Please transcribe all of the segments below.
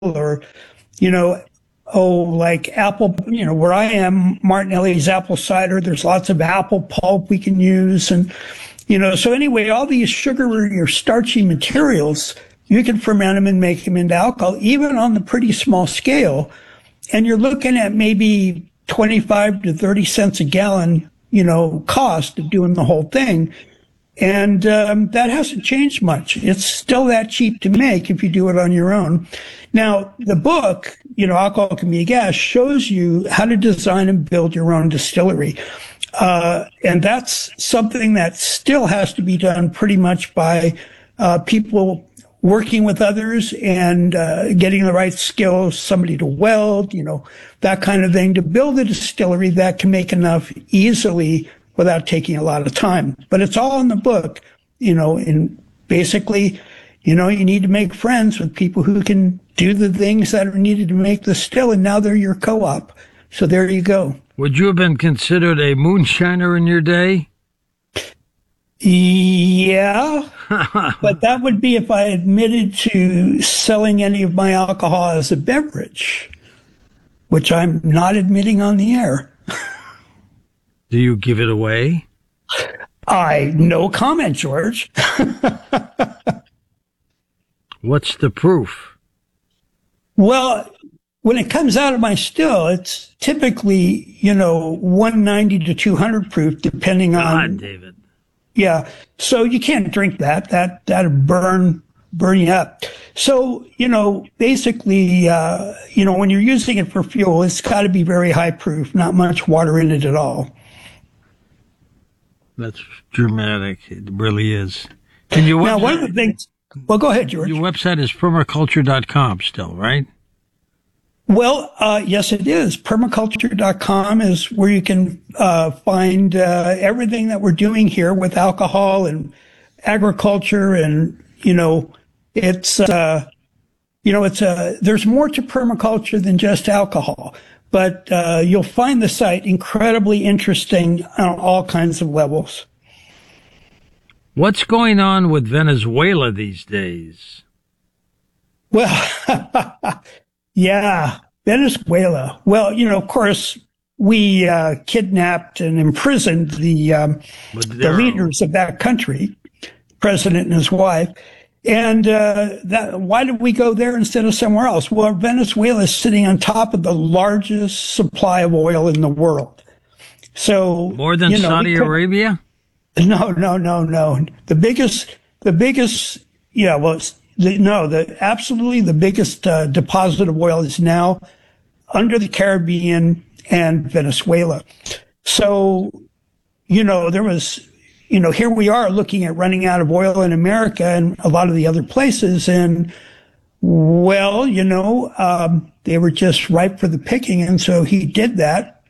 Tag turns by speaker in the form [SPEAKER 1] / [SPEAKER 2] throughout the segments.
[SPEAKER 1] or, you know, like apple, where I am, Martinelli's apple cider, there's lots of apple pulp we can use. And, so anyway, all these sugary or starchy materials, you can ferment them and make them into alcohol, even on the pretty small scale. And you're looking at maybe 25 to 30 cents a gallon, cost of doing the whole thing. And that hasn't changed much. It's still that cheap to make if you do it on your own. Now, the book, Alcohol Can Be a Gas, shows you how to design and build your own distillery. And that's something that still has to be done pretty much by people working with others and getting the right skills, somebody to weld, that kind of thing, to build a distillery that can make enough easily without taking a lot of time. But it's all in the book, and basically, you need to make friends with people who can do the things that are needed to make the still, and now they're your co-op. So there you go.
[SPEAKER 2] Would you have been considered a moonshiner in your day?
[SPEAKER 1] Yeah, but that would be if I admitted to selling any of my alcohol as a beverage, which I'm not admitting on the air.
[SPEAKER 2] Do you give it away?
[SPEAKER 1] No comment, George.
[SPEAKER 2] What's the proof?
[SPEAKER 1] Well, when it comes out of my still, it's typically, 190 to 200 proof, depending on.
[SPEAKER 2] David.
[SPEAKER 1] Yeah. So you can't drink that. That'll burn you up. So, basically, when you're using it for fuel, it's got to be very high proof, not much water in it at all.
[SPEAKER 2] That's dramatic. It really is. And your
[SPEAKER 1] now, one of the things. Well, go ahead, George.
[SPEAKER 2] Your website is permaculture.com still, right?
[SPEAKER 1] Well, yes, it is. Permaculture.com is where you can find everything that we're doing here with alcohol and agriculture, and there's more to permaculture than just alcohol. But you'll find the site incredibly interesting on all kinds of levels.
[SPEAKER 2] What's going on with Venezuela these days?
[SPEAKER 1] Well, yeah, Venezuela. Well, of course, we kidnapped and imprisoned the leaders of that country, president and his wife. And why did we go there instead of somewhere else? Well, Venezuela is sitting on top of the largest supply of oil in the world. So
[SPEAKER 2] more than Saudi Arabia?
[SPEAKER 1] No. The biggest. Yeah. Well, absolutely the biggest deposit of oil is now under the Caribbean and Venezuela. So, there was. Here we are looking at running out of oil in America and a lot of the other places. And, well, they were just ripe for the picking. And so he did that,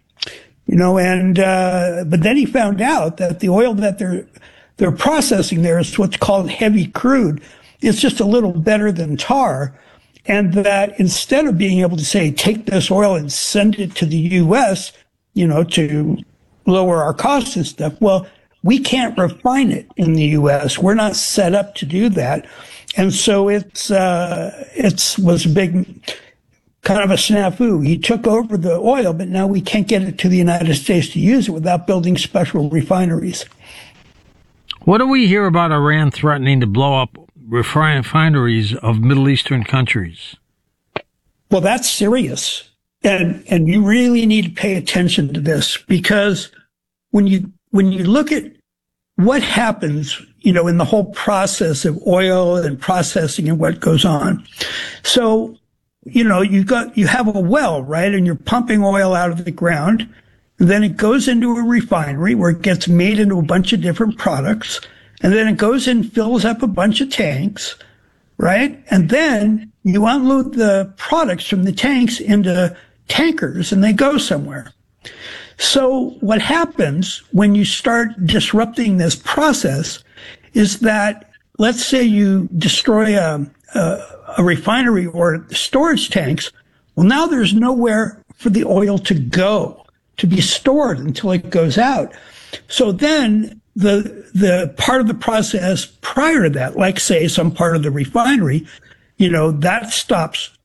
[SPEAKER 1] but then he found out that the oil that they're processing there is what's called heavy crude. It's just a little better than tar. And that instead of being able to say, take this oil and send it to the U.S., to lower our costs and stuff, well, we can't refine it in the U.S. We're not set up to do that. And so it was a big kind of a snafu. He took over the oil, but now we can't get it to the United States to use it without building special refineries.
[SPEAKER 2] What do we hear about Iran threatening to blow up refineries of Middle Eastern countries?
[SPEAKER 1] Well, that's serious. And you really need to pay attention to this, because when you look at what happens, in the whole process of oil and processing and what goes on. So, you have a well, right? And you're pumping oil out of the ground. And then it goes into a refinery where it gets made into a bunch of different products. And then it goes and fills up a bunch of tanks, right? And then you unload the products from the tanks into tankers and they go somewhere. So what happens when you start disrupting this process is that, let's say you destroy a refinery or storage tanks. Well, now there's nowhere for the oil to go, to be stored until it goes out. So then the part of the process prior to that, like say some part of the refinery, that stops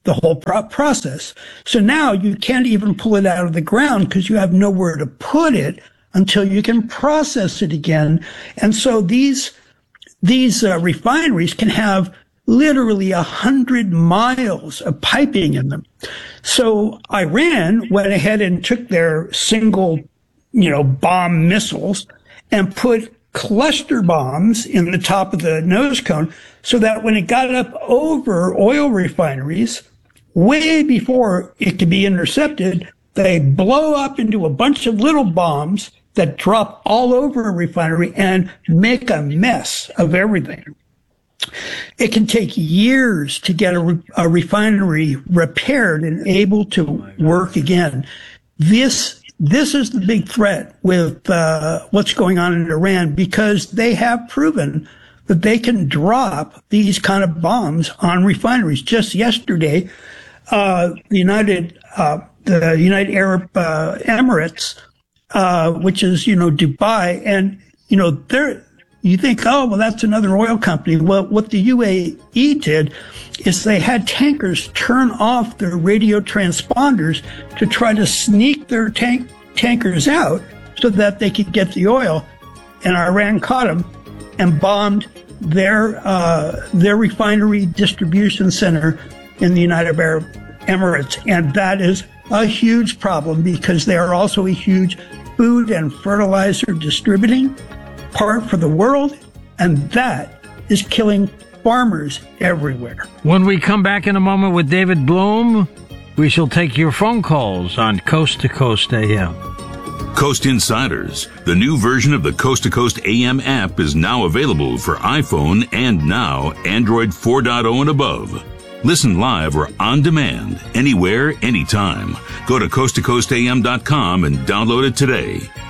[SPEAKER 1] the whole process. So now you can't even pull it out of the ground because you have nowhere to put it until you can process it again. And so these refineries can have literally 100 miles of piping in them. So Iran went ahead and took their single, bomb missiles and put cluster bombs in the top of the nose cone so that when it got up over oil refineries, way before it could be intercepted, they blow up into a bunch of little bombs that drop all over a refinery and make a mess of everything. It can take years to get a refinery repaired and able to work again. This is the big threat with what's going on in Iran, because they have proven that they can drop these kind of bombs on refineries. Just yesterday, the United Arab Emirates, which is Dubai, and you think, oh, well, that's another oil company. Well, what the UAE did is they had tankers turn off their radio transponders to try to sneak their tankers out so that they could get the oil. And Iran caught them and bombed their refinery distribution center in the United Arab Emirates. And that is a huge problem because they are also a huge food and fertilizer distributing part for the world, and that is killing farmers everywhere.
[SPEAKER 2] When we come back in a moment with David Bloom, we shall take your phone calls on Coast to Coast AM.
[SPEAKER 3] Coast Insiders, the new version of the Coast to Coast AM app, is now available for iPhone and now Android 4.0 and above. Listen live or on demand, anywhere, anytime. Go to coasttocoastam.com and download it today.